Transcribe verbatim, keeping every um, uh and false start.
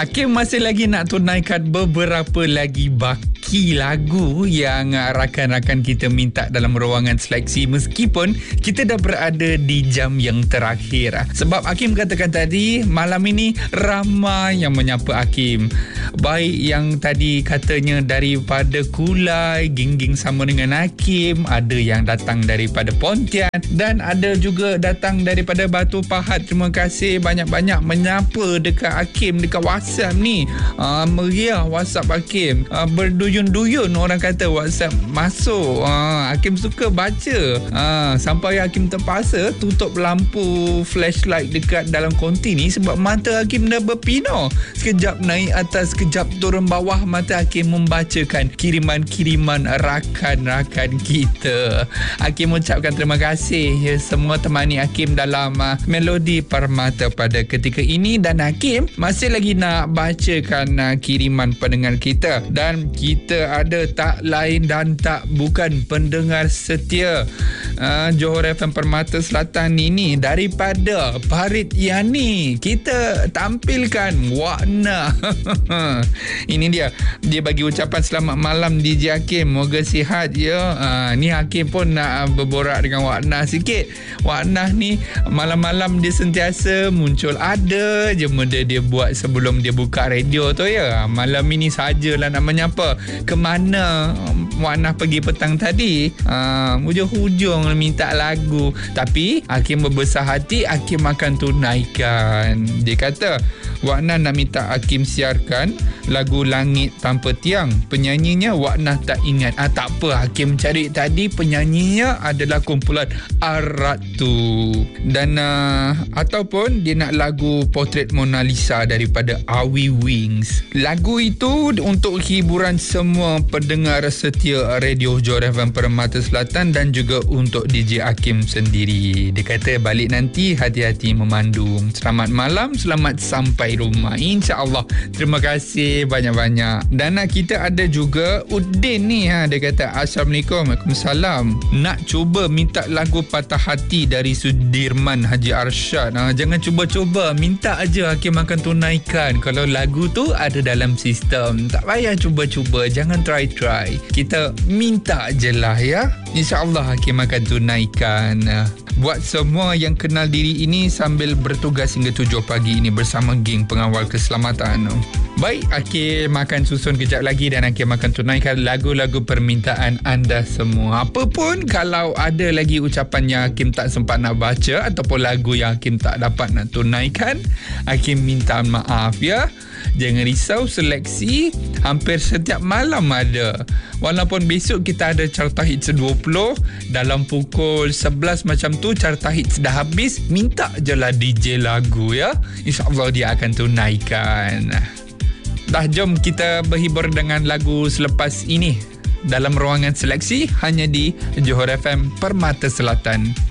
Hakim masih lagi nak tunaikan beberapa lagi baki lagu yang rakan-rakan kita minta dalam ruangan seleksi, meskipun kita dah berada di jam yang terakhir. Sebab Hakim katakan tadi, malam ini ramai yang menyapa Hakim. Baik yang tadi katanya daripada Kulai, geng-geng sama dengan Hakim, ada yang datang daripada Pontian, dan ada juga datang daripada Batu Pahat. Terima kasih banyak-banyak menyapa dekat Hakim dekat WhatsApp ni. Uh, meriah WhatsApp Hakim. Uh, berduyun-duyun orang kata WhatsApp masuk. Uh, Hakim suka baca. Uh, sampai Hakim terpaksa tutup lampu flashlight dekat dalam konti ni sebab mata Hakim dah berpino. Sekejap naik atas, sekejap turun bawah, mata Hakim membacakan kiriman-kiriman rakan-rakan kita. Hakim ucapkan terima kasih ya, semua temani Hakim dalam uh, Melodi Permata pada ketika ini, dan Hakim masih lagi nak bacakan uh, kiriman pendengar kita, dan kita ada tak lain dan tak bukan pendengar setia uh, Johor F M Permata Selatan ini daripada Farid Yani. Kita tampilkan Wakna. Ini dia, dia bagi ucapan selamat malam D J Hakim, moga sihat ya. Uh, ni Hakim pun nak uh, berborak dengan Wakna sikit. Wakna ni malam-malam dia sentiasa muncul, ada je benda dia buat sebelum dia buka radio tu ya. Malam ini sajalah nak menyapa. Kemana Wakna pergi petang tadi? Uh, hujung-hujung minta lagu. Tapi Hakim berbesar hati, Hakim akan tunaikan. Dia kata Wakna nak minta Hakim siarkan lagu Langit Tanpa Tiang. Penyanyinya Wakna tak ingat. Ah, tak apa, Hakim cari tadi. Penyanyinya adalah kumpulan Ar-Ratu. Dan uh, ataupun dia nak lagu Potret Mona Lisa daripada Awi Wings. Lagu itu untuk hiburan semua pendengar setia Radio Johor F M Permata Selatan dan juga untuk D J Hakim sendiri. Dia kata balik nanti hati-hati memandung. Selamat malam, selamat sampai rumah, insya-Allah. Terima kasih banyak-banyak. Dan uh, kita ada juga Udin ni, ha, dia kata Assalamualaikum. Waalaikumsalam. Nak cuba minta lagu Patah Hati dari Sudirman Haji Arsyad. Ha, jangan cuba-cuba, minta aja, Hakim akan tunaikan. Kalau lagu tu ada dalam sistem, tak payah cuba-cuba, jangan try-try. Kita minta je lah ya. InsyaAllah Hakim akan tunaikan. Buat semua yang kenal diri ini sambil bertugas hingga tujuh pagi ini bersama geng pengawal keselamatan. Baik, Hakim akan susun kejap lagi dan Hakim akan tunaikan lagu-lagu permintaan anda semua. Apapun, kalau ada lagi ucapan yang Hakim tak sempat nak baca ataupun lagu yang Hakim tak dapat nak tunaikan, Hakim minta maaf ya. Jangan risau, seleksi hampir setiap malam ada. Walaupun besok kita ada Carta Hits dua puluh, dalam pukul sebelas macam tu Carta Hits dah habis, minta je lah D J lagu ya. InsyaAllah dia akan tunaikan. Dah, jom kita berhibur dengan lagu selepas ini dalam ruangan seleksi hanya di Johor F M Permata Selatan.